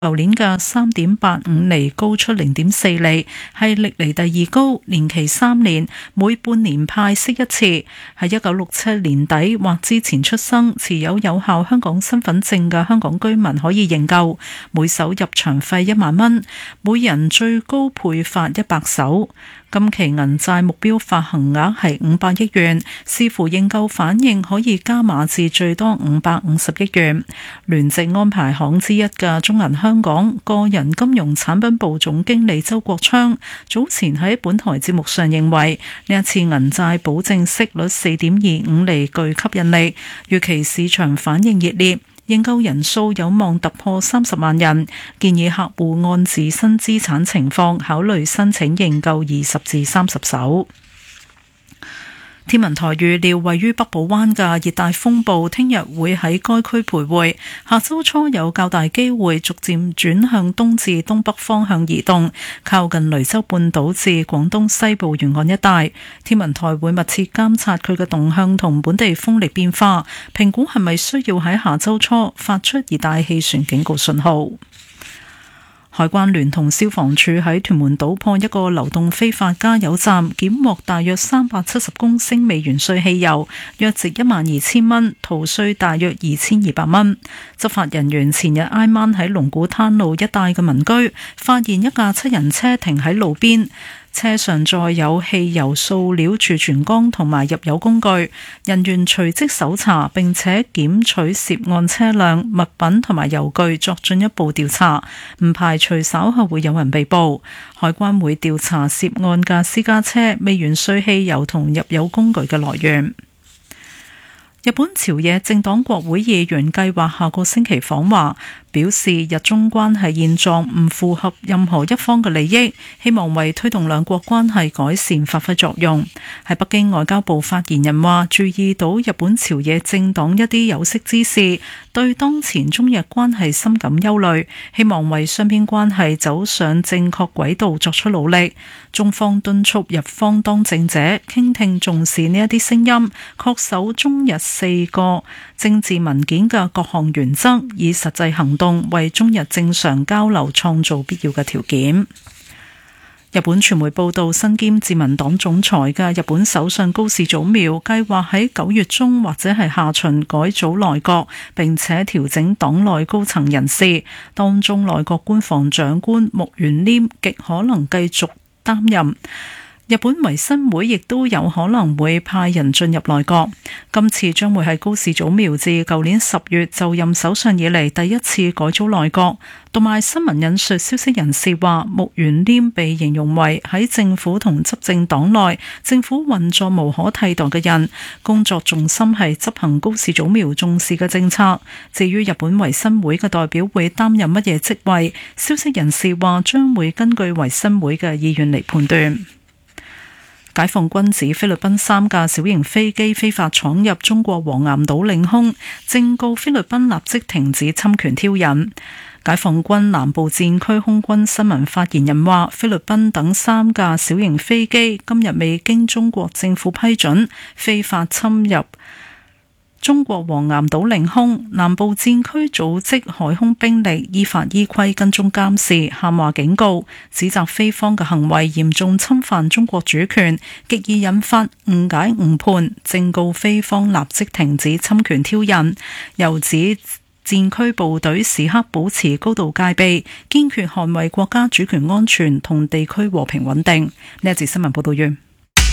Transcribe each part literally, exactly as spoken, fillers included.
舊年嘅三點八五厘高出零點四厘，係歷嚟第二高，年期三年，每半年派息一次。喺一九六七年底或之前出生、持有有效香港身份證嘅香港居民可以認購，每手入場費一萬蚊，每人最高配發一百手。今期銀債目標發行額係五百億元，視乎認購反應可以加碼至最多五百五十億元。聯席安排行之一嘅中銀香港個人金融產品部總經理周國昌早前喺本台節目上認為，呢一次銀債保證息率四點二五厘具吸引力，預期市場反應熱烈，認購人數有望突破三十萬人，建議客戶按自身資產情況考慮申請認購二十至三十手。天文台預料位於北部灣嘅熱帶風暴聽日會喺該區徘徊，下周初有較大機會逐漸轉向東至東北方向移動，靠近雷州半島至廣東西部沿岸一帶。天文台會密切監察佢嘅動向同本地風力變化，評估係咪需要喺下周初發出熱帶氣旋警告信號。海關聯同消防處喺屯門搗破一個流動非法加油站，檢獲大約三百七十公升未完稅汽油，約值一萬二千蚊，逃稅大約二千二百蚊。執法人員前日挨晚喺龍鼓灘路一帶嘅民居，發現一架七人車停喺路邊，車上載有汽油塑料儲存缸同埋入油工具，人員隨即搜查並且檢取涉案車輛、物品同埋油具作進一步調查，唔排除稍後會有人被捕。海關會調查涉案嘅私家車、未完稅汽油同入油工具嘅來源。日本朝野政黨國會議員計劃下個星期訪華，表示日中關係現狀唔符合任何一方嘅利益，希望為推動兩國關係改善發揮作用。喺北京，外交部發言人話注意到日本朝野政黨一啲有識之士對當前中日關係深感憂慮，希望為雙邊關係走上正確軌道作出努力。中方敦促日方當政者傾聽重視呢一啲聲音，恪守中日四個政治文件嘅各項原則，以實際行動為中日正常交流創造必要嘅條件。日本傳媒報道，身兼自民黨總裁嘅日本首相高市早苗計劃喺九月中或者係下旬改組內閣，並且調整黨內高層人事，當中內閣官房長官木原稔極可能繼續擔任。日本維新會亦都有可能會派人進入內閣，今次將會係高市早苗自舊年十月就任首相以嚟第一次改組內閣。同埋新聞引述消息人士話，木原稔被形容為喺政府同執政黨內政府運作無可替代嘅人，工作重心係執行高市早苗重視嘅政策。至於日本維新會嘅代表會擔任乜嘢職位，消息人士話將會根據維新會嘅意願嚟判斷。解放軍指菲律賓三架小型飛機非法闖入中國黃岩島領空，正告菲律賓立即停止侵權挑釁。解放軍南部戰區空軍新聞發言人話，菲律賓等三架小型飛機今日未經中國政府批准，非法侵入中國黃岩島領空，南部戰區組織海空兵力依法依規跟蹤監視，喊話警告，指責菲方嘅行為嚴重侵犯中國主權，極易引發誤解誤判，正告菲方立即停止侵權挑釁。又指戰區部隊時刻保持高度戒備，堅決捍衛國家主權安全同地區和平穩定。呢一節新聞報道完。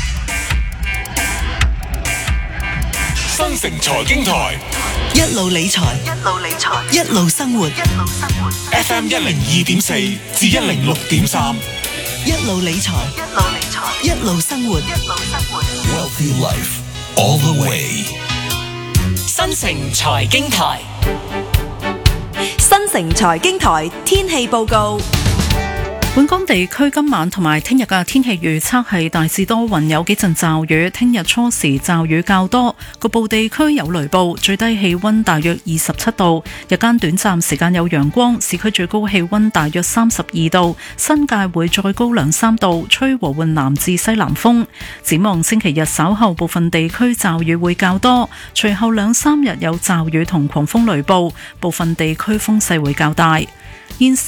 新城財經台一路理財，一路理財，一路生活，一路生活。 F M 一零二點四至一零六點三， 一路理財，一路理財，一路生活，一路生活。 Wealthy Life all the way。 新城財經台， 新城財經台天氣報告。 本港地區今晚同埋聽日嘅天氣預測係大致多雲，有幾陣驟雨。聽日初時驟雨較多，局部地區有雷暴，最低氣溫大約二十七度。日間短暫時間有陽光，市區最高氣溫大約三十二度，新界會再高兩三度，吹和緩南至西南風。展望星期日稍後部分地區驟雨會較多，隨後兩三日有驟雨同狂風雷暴，部分地區風勢會較大。現時